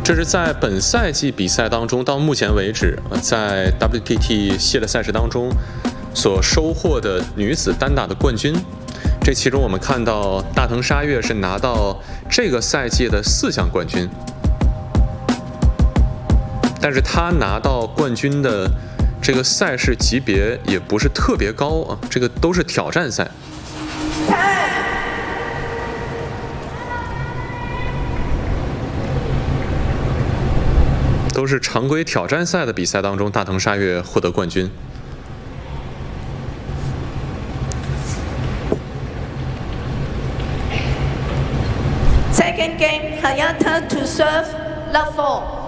这是在本赛季比赛当中，到目前为止，在 WTT 系列赛事当中所收获的女子单打的冠军。这其中我们看到大藤沙月是拿到这个赛季的4项冠军，但是她拿到冠军的这个赛事级别也不是特别高啊，这个都是挑战赛。都是常规挑战赛的比赛当中，大藤沙月获得冠军。 Second game, Hayata to serve, love 4.